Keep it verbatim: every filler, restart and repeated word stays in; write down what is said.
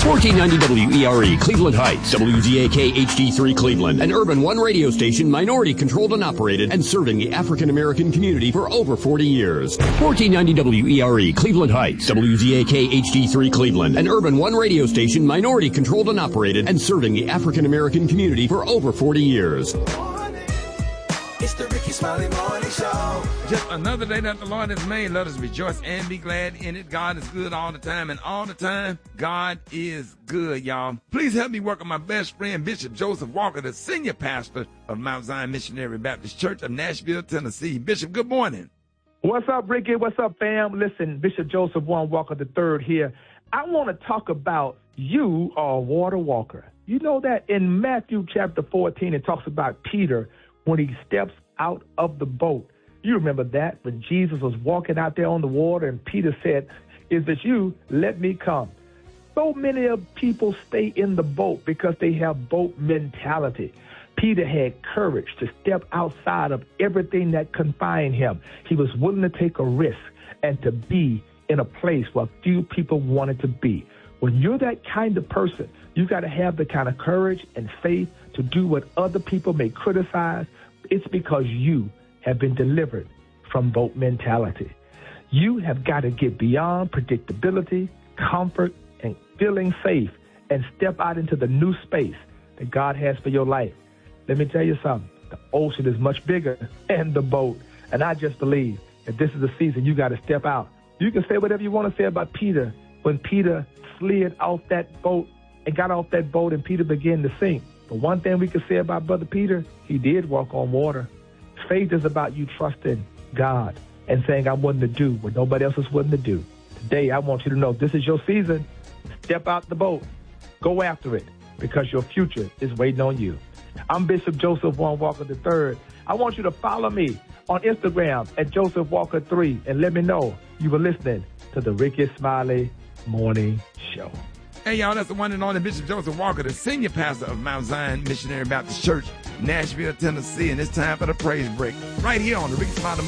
fourteen ninety W E R E, Cleveland Heights, W Z A K H D three Cleveland, an Urban One radio station, minority controlled and operated, and serving the African American community for over forty years. fourteen ninety W E R E, Cleveland Heights, W Z A K H D three Cleveland, an Urban One radio station, minority controlled and operated, and serving the African American community for over forty years. It's the Ricky Smiley Morning Show. Just another day that the Lord has made. Let us rejoice and be glad in it. God is good all the time, and all the time, God is good, y'all. Please help me welcome my best friend, Bishop Joseph Walker, the senior pastor of Mount Zion Missionary Baptist Church of Nashville, Tennessee. Bishop, good morning. What's up, Ricky? What's up, fam? Listen, Bishop Joseph Warren Walker the third here. I want to talk about you are a water walker. You know that in Matthew chapter fourteen, it talks about Peter when he steps out of the boat. You remember that when Jesus was walking out there on the water and Peter said, "Is it you? Let me come." So many of people stay in the boat because they have boat mentality. Peter had courage to step outside of everything that confined him. He was willing to take a risk and to be in a place where few people wanted to be. When you're that kind of person, you got to have the kind of courage and faith to do what other people may criticize. It's because you have been delivered from boat mentality. You have got to get beyond predictability, comfort, and feeling safe and step out into the new space that God has for your life. Let me tell you something. The ocean is much bigger than the boat. And I just believe that this is the season you got to step out. You can say whatever you want to say about Peter when Peter slid off that boat and got off that boat and Peter began to sink. But one thing we can say about Brother Peter, he did walk on water. Faith is about you trusting God and saying, I'm willing to do what nobody else is willing to do. Today, I want you to know this is your season. Step out the boat. Go after it because your future is waiting on you. I'm Bishop Joseph Warren Walker the third. I want you to follow me on Instagram at Joseph Walker three and let me know you were listening to the Ricky Smiley Morning Show. Hey, y'all, that's the one and only Bishop Joseph Walker, the senior pastor of Mount Zion Missionary Baptist Church, Nashville, Tennessee. And it's time for the praise break right here on the Ricky Smiley